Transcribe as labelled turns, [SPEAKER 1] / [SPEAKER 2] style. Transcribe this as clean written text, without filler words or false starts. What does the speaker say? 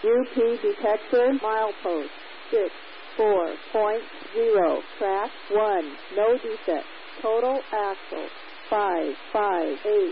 [SPEAKER 1] UP detector milepost 64.0. Track 1. No defect. Total axle 558.